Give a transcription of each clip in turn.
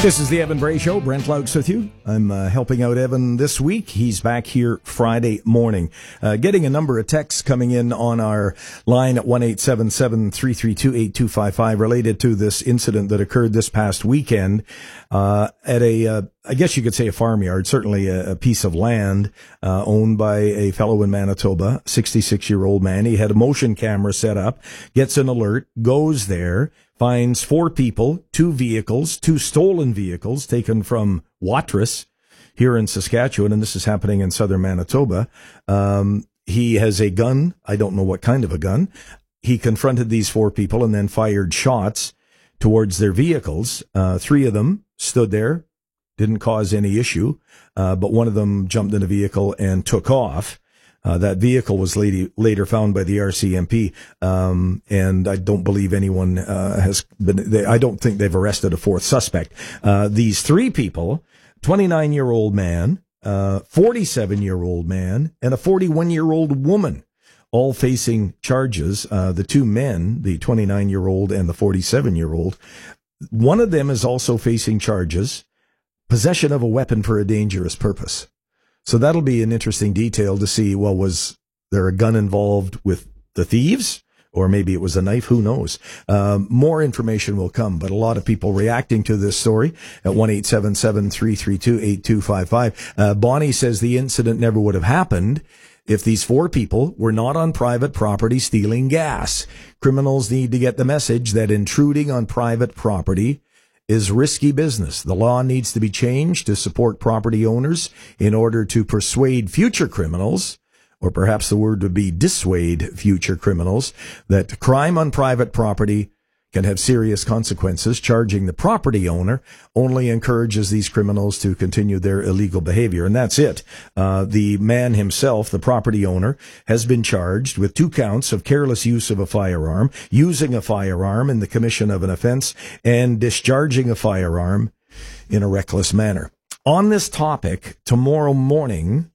This is the Evan Bray Show. Brent Laux with you. I'm helping out Evan this week. He's back here Friday morning. Getting a number of texts coming in on our line at 1-877-332-8255 related to this incident that occurred this past weekend at a, I guess you could say a farmyard, certainly a piece of land owned by a fellow in Manitoba, 66-year-old man. He had a motion camera set up, gets an alert, goes there, finds 4 people, 2 vehicles, 2 stolen vehicles taken from Watrous here in Saskatchewan, and this is happening in southern Manitoba. He has a gun. I don't know what kind of a gun. He confronted these 4 people and then fired shots towards their vehicles. 3 of them stood there, didn't cause any issue, but one of them jumped in a vehicle and took off. That vehicle was later found by the RCMP, and I don't believe anyone has been. I don't think they've arrested a 4th suspect. These 3 people, 29-year-old man, 47-year-old man, and a 41-year-old woman, all facing charges. The 2 men, the 29-year-old and the 47-year-old, one of them is also facing charges, possession of a weapon for a dangerous purpose. So that'll be an interesting detail to see, well, was there a gun involved with the thieves? Or maybe it was a knife, who knows? More information will come, but a lot of people reacting to this story at 1-877-332-8255. Bonnie says the incident never would have happened if these 4 people were not on private property stealing gas. Criminals need to get the message that intruding on private property is risky business. The law needs to be changed to support property owners in order to persuade future criminals, or perhaps the word would be dissuade future criminals, that crime on private property can have serious consequences. Charging the property owner only encourages these criminals to continue their illegal behavior. And that's it. The man himself, the property owner, has been charged with 2 counts of careless use of a firearm, using a firearm in the commission of an offense, and discharging a firearm in a reckless manner. On this topic, tomorrow morning,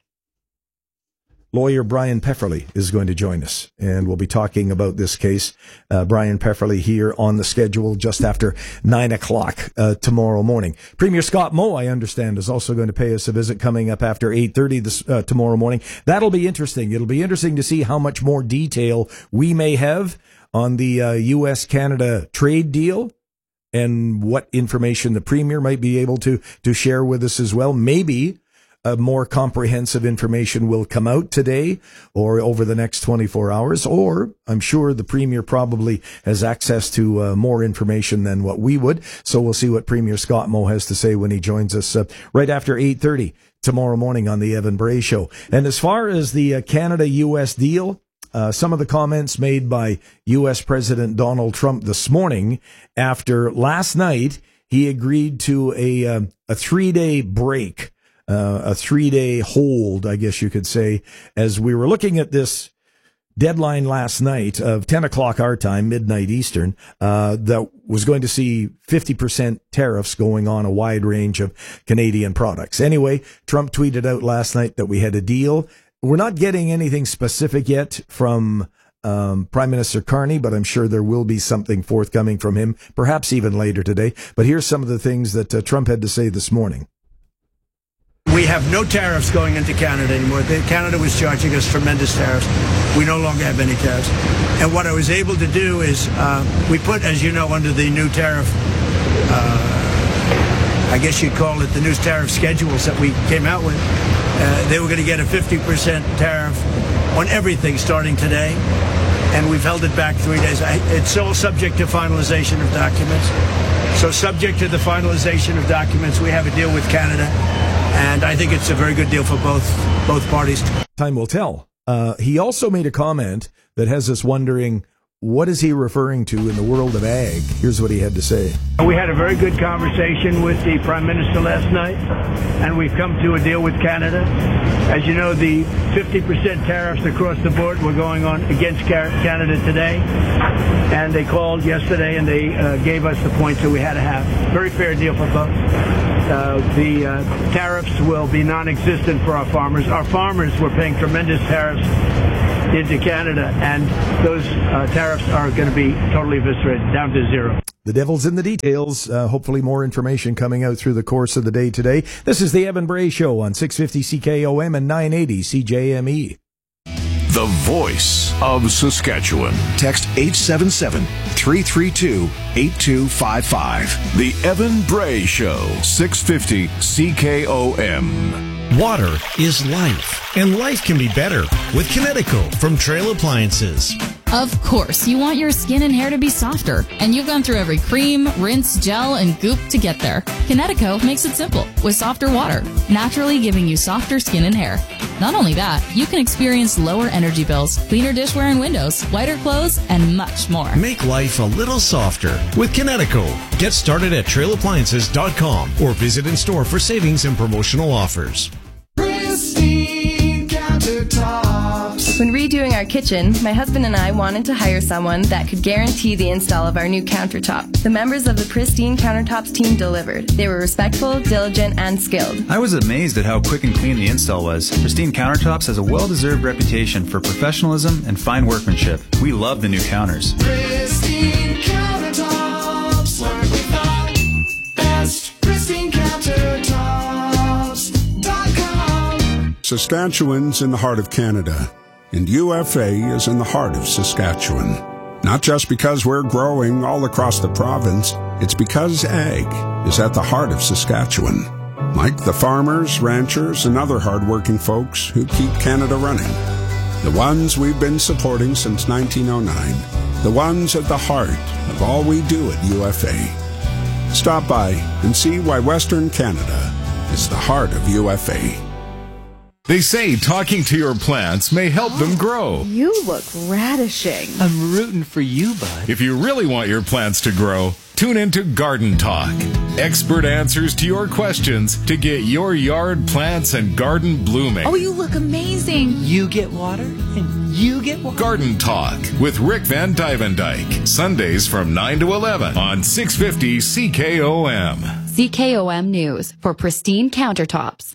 lawyer Brian Pefferly is going to join us, and we'll be talking about this case. Brian Pefferly here on the schedule just after 9 o'clock tomorrow morning. Premier Scott Moe, I understand, is also going to pay us a visit coming up after 8:30 tomorrow morning. That'll be interesting. It'll be interesting to see how much more detail we may have on the U.S.-Canada trade deal, and what information the Premier might be able to share with us as well. Maybe more comprehensive information will come out today or over the next 24 hours, or I'm sure the Premier probably has access to more information than what we would. So we'll see what Premier Scott Moe has to say when he joins us right after 8:30 tomorrow morning on the Evan Bray Show. And as far as the Canada-U.S. deal, some of the comments made by U.S. President Donald Trump this morning after last night, he agreed to a 3-day break, a 3-day hold, I guess you could say, as we were looking at this deadline last night of 10 o'clock our time, midnight Eastern, that was going to see 50% tariffs going on a wide range of Canadian products. Anyway, Trump tweeted out last night that we had a deal. We're not getting anything specific yet from Prime Minister Carney, but I'm sure there will be something forthcoming from him, perhaps even later today. But here's some of the things that Trump had to say this morning. We have no tariffs going into Canada anymore. Canada was charging us tremendous tariffs. We no longer have any tariffs. And what I was able to do is we put, as you know, under the new tariff, I guess you'd call it the new tariff schedules that we came out with. They were going to get a 50% tariff on everything starting today. And we've held it back 3 days. It's all subject to finalization of documents. So subject to the finalization of documents, we have a deal with Canada. And I think it's a very good deal for both parties. Time will tell. He also made a comment that has us wondering, what is he referring to in the world of ag? Here's what he had to say. We had a very good conversation with the Prime Minister last night, and we've come to a deal with Canada. As you know, the 50% tariffs across the board were going on against Canada today, and they called yesterday and they gave us the points that we had to have. Very fair deal for both. The tariffs will be non-existent for our farmers. Our farmers were paying tremendous tariffs into Canada, and those tariffs are going to be totally eviscerated, down to zero. The devil's in the details. Hopefully more information coming out through the course of the day today. This is the Evan Bray Show on 650 CKOM and 980 CJME. The voice of Saskatchewan. Text 877-332-8255. The Evan Bray Show, 650 CKOM. Water is life, and life can be better with Kinetico from Trail Appliances. Of course, you want your skin and hair to be softer, and you've gone through every cream, rinse, gel, and goop to get there. Kinetico makes it simple with softer water, naturally giving you softer skin and hair. Not only that, you can experience lower energy bills, cleaner dishware and windows, whiter clothes, and much more. Make life a little softer with Kinetico. Get started at trailappliances.com or visit in store for savings and promotional offers. Pristine Countertops. When redoing our kitchen, my husband and I wanted to hire someone that could guarantee the install of our new countertop. The members of the Pristine Countertops team delivered. They were respectful, diligent, and skilled. I was amazed at how quick and clean the install was. Pristine Countertops has a well-deserved reputation for professionalism and fine workmanship. We love the new counters. Pristine Countertops. Work with our best. Pristine Countertops.com. Saskatchewan's in the heart of Canada, and UFA is in the heart of Saskatchewan. Not just because we're growing all across the province, it's because ag is at the heart of Saskatchewan. Like the farmers, ranchers, and other hardworking folks who keep Canada running. The ones we've been supporting since 1909. The ones at the heart of all we do at UFA. Stop by and see why Western Canada is the heart of UFA. They say talking to your plants may help them grow. You look radishing. I'm rooting for you, bud. If you really want your plants to grow, tune into Garden Talk. Expert answers to your questions to get your yard plants and garden blooming. Oh, you look amazing. You get water, and you get water. Garden Talk with Rick Van Dyvendijk. Sundays from 9 to 11 on 650 CKOM. CKOM News for Pristine Countertops.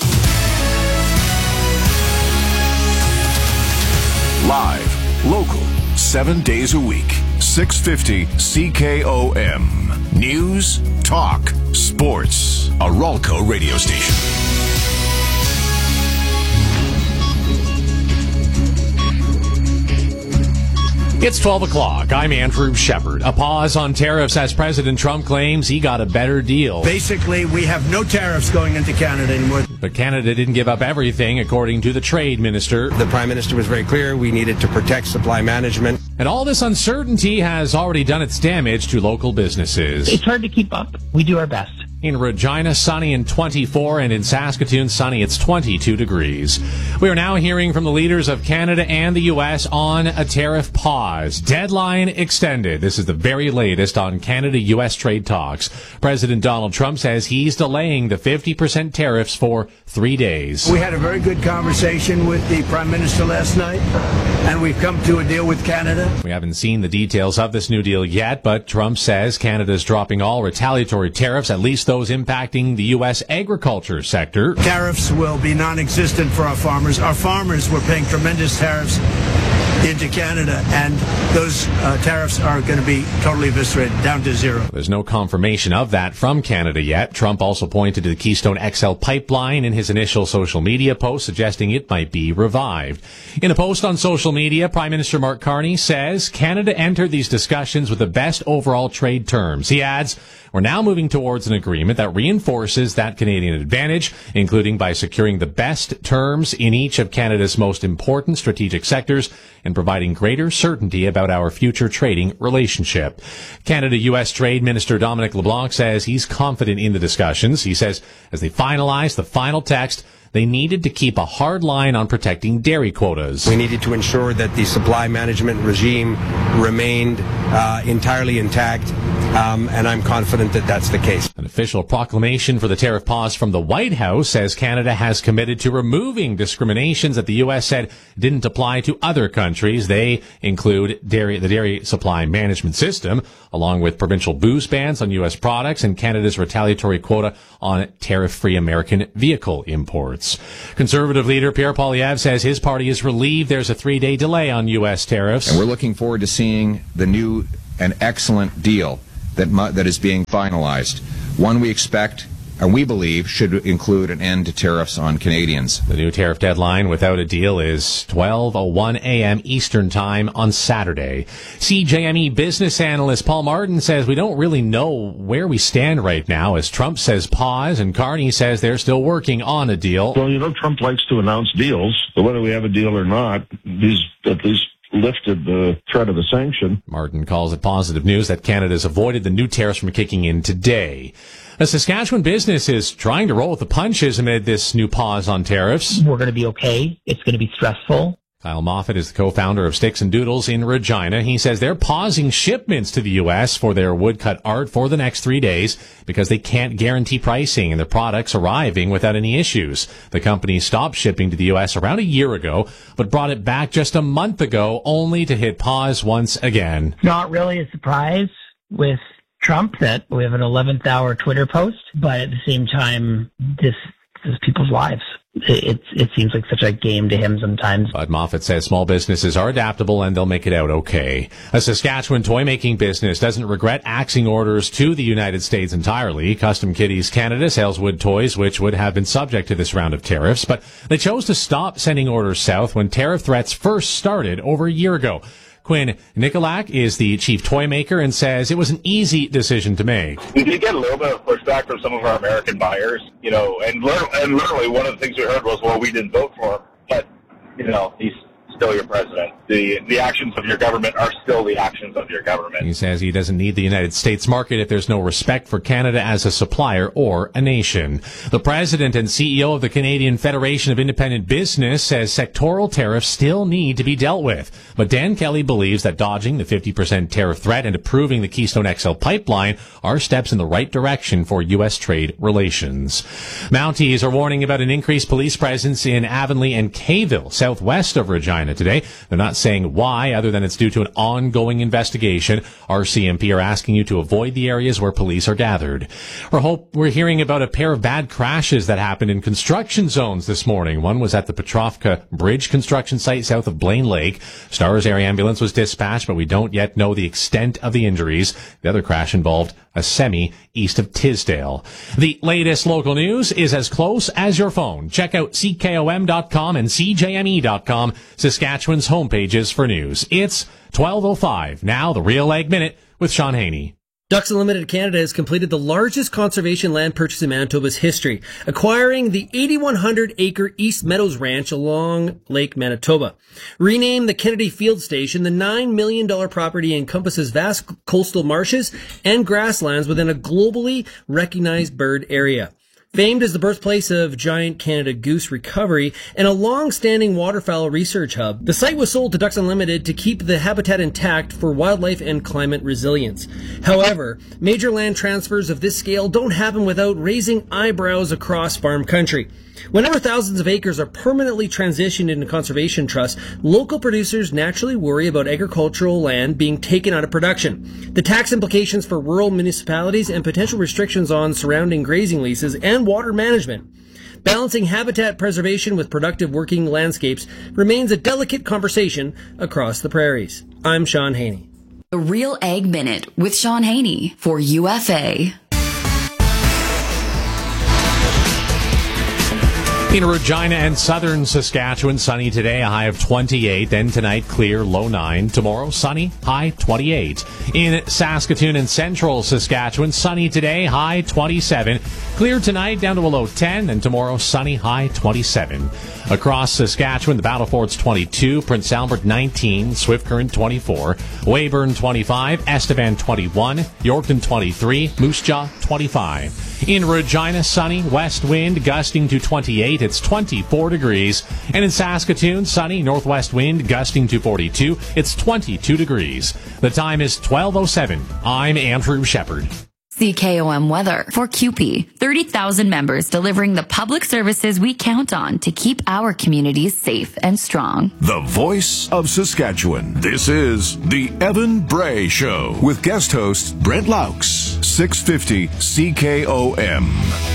Live, local, 7 days a week. 650 CKOM. News, talk, sports. A Ralco radio station. It's 12 o'clock. I'm Andrew Shepard. A pause on tariffs as President Trump claims he got a better deal. Basically, we have no tariffs going into Canada anymore. But Canada didn't give up everything, according to the trade minister. The Prime Minister was very clear we needed to protect supply management. And all this uncertainty has already done its damage to local businesses. It's hard to keep up. We do our best. In Regina, sunny and 24, and in Saskatoon, sunny, it's 22 degrees. We are now hearing from the leaders of Canada and the U.S. on a tariff pause. Deadline extended. This is the very latest on Canada-U.S. trade talks. President Donald Trump says he's delaying the 50% tariffs for 3 days. We had a very good conversation with the Prime Minister last night, and we've come to a deal with Canada. We haven't seen the details of this new deal yet, but Trump says Canada's dropping all retaliatory tariffs, at least those impacting the U.S. agriculture sector. Tariffs will be non-existent for our farmers. Our farmers were paying tremendous tariffs into Canada, and those tariffs are going to be totally eviscerated, down to zero. There's no confirmation of that from Canada yet. Trump also pointed to the Keystone XL pipeline in his initial social media post, suggesting it might be revived. In a post on social media, Prime Minister Mark Carney says Canada entered these discussions with the best overall trade terms. He adds, we're now moving towards an agreement that reinforces that Canadian advantage, including by securing the best terms in each of Canada's most important strategic sectors and providing greater certainty about our future trading relationship. Canada-U.S. Trade Minister Dominic LeBlanc says he's confident in the discussions. He says as they finalize the final text, they needed to keep a hard line on protecting dairy quotas. We needed to ensure that the supply management regime remained entirely intact, and I'm confident that that's the case. An official proclamation for the tariff pause from the White House says Canada has committed to removing discriminations that the U.S. said didn't apply to other countries. They include the dairy supply management system, along with provincial booze bans on U.S. products and Canada's retaliatory quota on tariff-free American vehicle imports. Conservative leader Pierre Poilievre says his party is relieved there's a 3-day delay on U.S. tariffs. And we're looking forward to seeing the new and excellent deal that is being finalized. One we expect and we believe should include an end to tariffs on Canadians. The new tariff deadline without a deal is 12:01 a.m. Eastern Time on Saturday. CJME business analyst Paul Martin says we don't really know where we stand right now, as Trump says pause and Carney says they're still working on a deal. Well, Trump likes to announce deals, but whether we have a deal or not, he's at least lifted the threat of a sanction. Martin calls it positive news that Canada's avoided the new tariffs from kicking in today. A Saskatchewan business is trying to roll with the punches amid this new pause on tariffs. We're going to be okay. It's going to be stressful. Kyle Moffat is the co-founder of Sticks and Doodles in Regina. He says they're pausing shipments to the U.S. for their woodcut art for the next 3 days because they can't guarantee pricing and their products arriving without any issues. The company stopped shipping to the U.S. around a year ago, but brought it back just a month ago, only to hit pause once again. Not really a surprise with Trump that we have an 11th hour Twitter post, but at the same time, this is people's lives. It seems like such a game to him sometimes. But Moffat says small businesses are adaptable and they'll make it out okay. A Saskatchewan toy-making business doesn't regret axing orders to the United States entirely. Custom Kitties Canada sells wood toys, which would have been subject to this round of tariffs, but they chose to stop sending orders south when tariff threats first started over a year ago. Quinn Nicolak is the chief toy maker and says it was an easy decision to make. We did get a little bit of pushback from some of our American buyers, and literally one of the things we heard was, well, we didn't vote for him, but, he's still your president. The actions of your government are still the actions of your government. He says he doesn't need the United States market if there's no respect for Canada as a supplier or a nation. The president and CEO of the Canadian Federation of Independent Business says sectoral tariffs still need to be dealt with. But Dan Kelly believes that dodging the 50% tariff threat and approving the Keystone XL pipeline are steps in the right direction for U.S. trade relations. Mounties are warning about an increased police presence in Avonlea and Kayville, southwest of Regina today. They're not saying why, other than it's due to an ongoing investigation. RCMP are asking you to avoid the areas where police are gathered. We're hearing about a pair of bad crashes that happened in construction zones this morning. One was at the Petrovka Bridge construction site south of Blaine Lake. Stars Air Ambulance was dispatched, but we don't yet know the extent of the injuries. The other crash involved a semi east of Tisdale. The latest local news is as close as your phone. Check out CKOM.com and CJME.com, Saskatchewan's homepages for news. It's 12:05. Now the Real Ag Minute with Sean Haney. Ducks Unlimited Canada has completed the largest conservation land purchase in Manitoba's history, acquiring the 8,100-acre East Meadows Ranch along Lake Manitoba. Renamed the Kennedy Field Station, the $9 million property encompasses vast coastal marshes and grasslands within a globally recognized bird area. Famed as the birthplace of giant Canada goose recovery and a long-standing waterfowl research hub, the site was sold to Ducks Unlimited to keep the habitat intact for wildlife and climate resilience. However, major land transfers of this scale don't happen without raising eyebrows across farm country. Whenever thousands of acres are permanently transitioned into conservation trusts, local producers naturally worry about agricultural land being taken out of production. The tax implications for rural municipalities and potential restrictions on surrounding grazing leases and water management. Balancing habitat preservation with productive working landscapes remains a delicate conversation across the prairies. I'm Sean Haney. The Real Ag Minute with Sean Haney for UFA. In Regina and southern Saskatchewan, sunny today, a high of 28. Then tonight, clear, low 9. Tomorrow, sunny, high 28. In Saskatoon and central Saskatchewan, sunny today, high 27. Clear tonight, down to a low 10. And tomorrow, sunny, high 27. Across Saskatchewan, the Battle Fort's 22. Prince Albert 19. Swift Current 24. Weyburn 25. Estevan 21. Yorkton 23. Moose Jaw 25. In Regina, sunny, west wind gusting to 28. It's 24 degrees. And in Saskatoon, sunny, northwest wind gusting to 42. It's 22 degrees. The time is 12:07. I'm Andrew Shepard. CKOM weather for CUPE. 30,000 members delivering the public services we count on to keep our communities safe and strong. The voice of Saskatchewan. This is the Evan Bray Show with guest host Brent Laux. 650 CKOM.